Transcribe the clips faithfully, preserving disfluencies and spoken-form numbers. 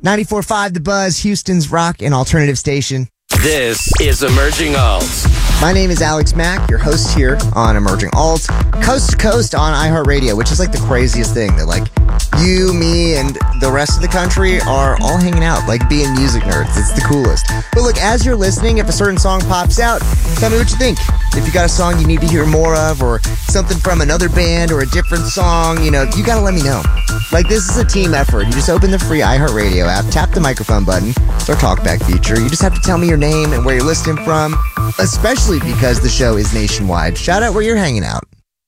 ninety-four point five The Buzz, Houston's rock and alternative station. This is Emerging Alt. My name is Alex Mack, your host here on Emerging Alt, coast to coast on iHeartRadio, which is like the craziest thing that like you, me, and the rest of the country are all hanging out, like being music nerds. It's the coolest. But look, as you're listening, if a certain song pops out, tell me what you think. If you got a song you need to hear more of, or something from another band, or a different song, you know, you gotta let me know. Like, this is a team effort. You just open the free iHeartRadio app, tap the microphone button, it's our talkback feature. You just have to tell me your name and where you're listening from, especially because the show is nationwide. Shout out where you're hanging out.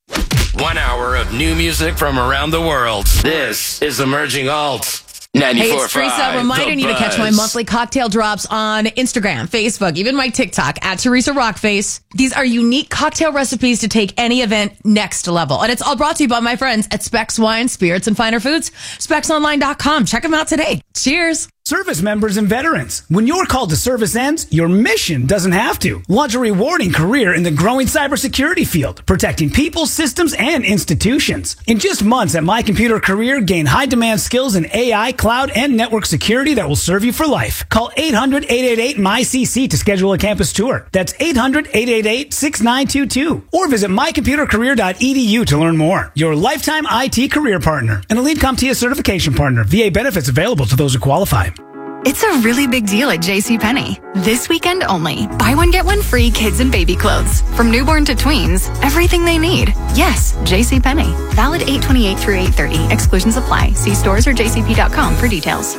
One hour of new music from around the world. This is Emerging Alt. Hey, it's Teresa reminding you to catch my monthly cocktail drops on Instagram, Facebook, even my TikTok, at Teresa Rockface. These are unique cocktail recipes to take any event next level. And it's all brought to you by my friends at Specs Wine, Spirits, and Finer Foods. specs online dot com. Check them out today. Cheers. Service members and veterans, when your call to service ends, your mission doesn't have to. Launch a rewarding career in the growing cybersecurity field, protecting people, systems, and institutions. In just months at My Computer Career, gain high-demand skills in A I, cloud, and network security that will serve you for life. Call eight hundred, eight eight eight, M Y C C to schedule a campus tour. That's eight hundred, eight eight eight, six nine two two. Or visit my computer career dot e d u to learn more. Your lifetime I T career partner and a Lead CompTIA certification partner. V A benefits available to those who qualify. It's a really big deal at JCPenney. This weekend only. Buy one, get one free kids and baby clothes. From newborn to tweens, everything they need. Yes, JCPenney. Valid eight twenty-eight through eight thirty. Exclusions apply. See stores or j c p dot com for details.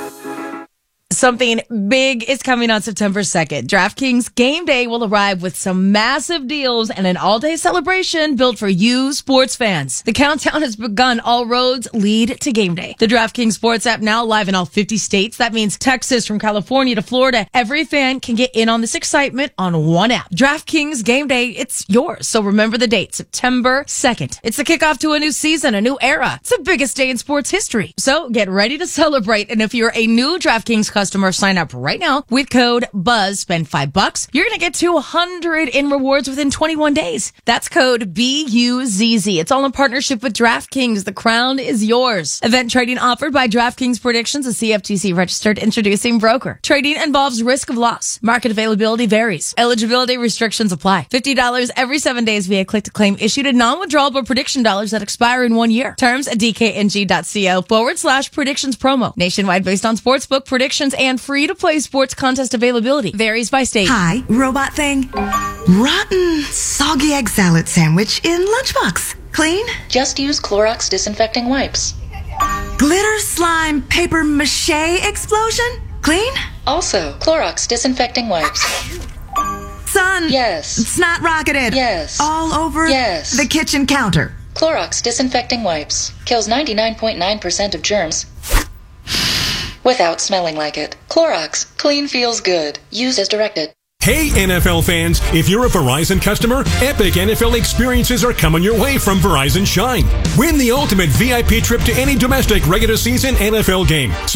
Something big is coming on September second. DraftKings Game Day will arrive with some massive deals and an all-day celebration built for you sports fans. The countdown has begun. All roads lead to Game Day. The DraftKings Sports app now live in all fifty states. That means Texas, from California to Florida. Every fan can get in on this excitement on one app. DraftKings Game Day, it's yours. So remember the date, September second. It's the kickoff to a new season, a new era. It's the biggest day in sports history. So get ready to celebrate. And if you're a new DraftKings customer, sign up right now with code BUZZ. Spend five bucks. You're going to get two hundred in rewards within twenty-one days. That's code B U Z Z. It's all in partnership with DraftKings. The crown is yours. Event trading offered by DraftKings Predictions, a C F T C registered introducing broker. Trading involves risk of loss. Market availability varies. Eligibility restrictions apply. fifty dollars every seven days via click-to-claim issued in non-withdrawable prediction dollars that expire in one year. Terms at dkng.co forward slash predictions promo. Nationwide based on sportsbook predictions and free-to-play sports contest availability. Varies by state. Hi, robot thing. Rotten, soggy egg salad sandwich in lunchbox. Clean? Just use Clorox disinfecting wipes. Glitter slime paper mache explosion? Clean? Also, Clorox disinfecting wipes. Son. Yes. Snot rocketed. Yes. All over yes. the kitchen counter. Clorox disinfecting wipes. Kills ninety-nine point nine percent of germs without smelling like it. Clorox. Clean feels good. Use as directed. Hey, N F L fans, if you're a Verizon customer, epic N F L experiences are coming your way from Verizon Shine. Win the ultimate V I P trip to any domestic regular season N F L game. So